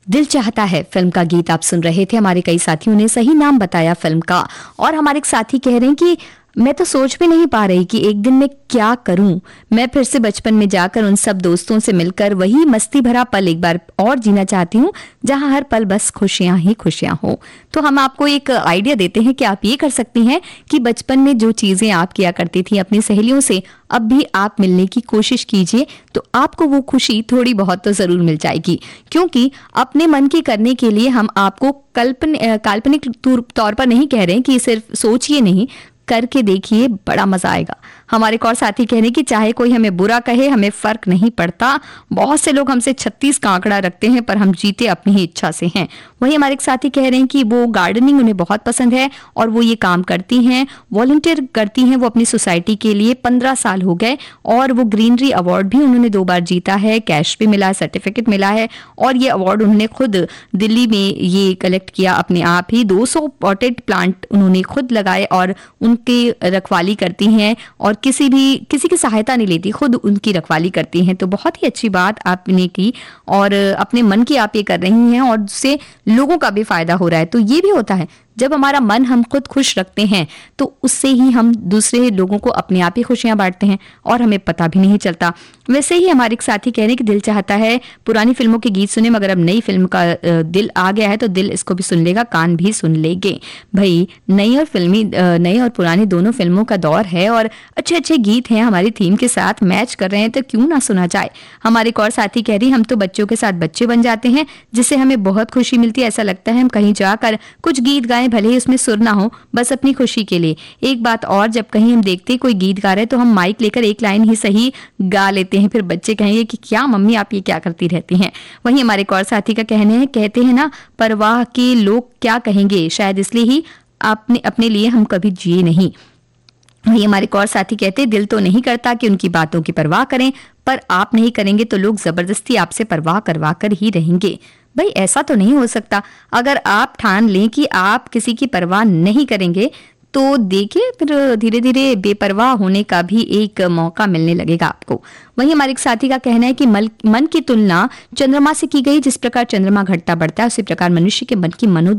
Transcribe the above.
दिल चाहता है फिल्म का गीत आप सुन रहे थे। हमारे कई साथियों ने सही नाम बताया फिल्म का, और हमारे एक साथी कह रहे हैं कि मैं तो सोच भी नहीं पा रही कि एक दिन मैं क्या करूं। मैं फिर से बचपन में जाकर उन सब दोस्तों से मिलकर वही मस्ती भरा पल एक बार और जीना चाहती हूं, जहां हर पल बस खुशियां ही खुशियां हो। तो हम आपको एक आइडिया देते हैं कि आप ये कर सकती हैं कि बचपन में जो चीजें आप किया करती थी अपनी सहेलियों से, अब भी आप मिलने की कोशिश कीजिए, तो आपको वो खुशी थोड़ी बहुत तो जरूर मिल जाएगी। क्योंकि अपने मन की करने के लिए हम आपको काल्पनिक तौर पर नहीं कह रहे हैं कि सिर्फ सोचिए नहीं, करके देखिए, बड़ा मजा आएगा। हमारे एक और साथी कह रहे हैं कि चाहे कोई हमें बुरा कहे, हमें फर्क नहीं पड़ता। बहुत से लोग हमसे 36 का आंकड़ा रखते हैं, पर हम जीते अपनी ही इच्छा से हैं। वहीं हमारे एक साथी कह रहे हैं कि वो गार्डनिंग उन्हें बहुत पसंद है और वो ये काम करती हैं, वॉलंटियर करती हैं वो अपनी सोसाइटी के लिए। 15 साल हो गए और वो ग्रीनरी अवार्ड भी उन्होंने 2 बार जीता है, कैश भी मिला है, सर्टिफिकेट मिला है, और ये अवार्ड उन्होंने खुद दिल्ली में ये कलेक्ट किया अपने आप ही। 200 पॉटेड प्लांट उन्होंने खुद लगाए और उनकी रखवाली करती हैं, और किसी की सहायता नहीं लेती, खुद उनकी रखवाली करती हैं। तो बहुत ही अच्छी बात आपने की, और अपने मन की आप ये कर रही हैं और उससे लोगों का भी फायदा हो रहा है। तो ये भी होता है, जब हमारा मन हम खुद खुश रखते हैं तो उससे ही हम दूसरे लोगों को अपने आप ही खुशियां बांटते हैं और हमें पता भी नहीं चलता। वैसे ही हमारे एक साथी कह रहे हैं कि दिल चाहता है पुरानी फिल्मों के गीत सुने, मगर अब नई फिल्म का दिल आ गया है तो दिल इसको भी सुन लेगा, कान भी सुन लेंगे। भाई नई और पुरानी दोनों फिल्मों का दौर है और अच्छे अच्छे गीत हैं, हमारी थीम के साथ मैच कर रहे हैं, तो क्यों ना सुना जाए। हमारे एक और साथी कह रही हम तो बच्चों के साथ बच्चे बन जाते हैं, जिससे हमें बहुत खुशी मिलती है। ऐसा लगता है हम कहीं जाकर कुछ गीत गाएं, भले ही उसमें सुर ना हो, बस अपनी खुशी के लिए। एक बात और, जब कहीं हम देखते कोई गीत गा रहे हैं तो हम माइक लेकर एक लाइन ही सही गा लेते हैं, फिर बच्चे कहेंगे कि क्या मम्मी आप ये क्या करती रहती हैं। वहीं हमारे एक और साथी का कहते हैं ना, परवाह के लोग क्या कहेंगे, शायद इसलिए ही आपने अपने लिए हम कभी जिए नहीं। वहीं हमारे एक और साथी कहते हैं दिल तो नहीं करता कि उनकी बातों की परवाह करें, पर आप नहीं करेंगे तो लोग जबरदस्ती आपसे परवाह करवा कर ही रहेंगे। भाई ऐसा तो नहीं हो सकता। अगर आप ठान लें कि आप किसी की परवाह नहीं करेंगे तो देखिए फिर धीरे धीरे बेपरवाह होने का भी एक मौका मिलने लगेगा आपको। वहीं हमारे एक साथी का कहना है कि मन की तुलना चंद्रमा से की गई, जिस प्रकार चंद्रमा घटता बढ़ता है उसी प्रकार मनुष्य के मन की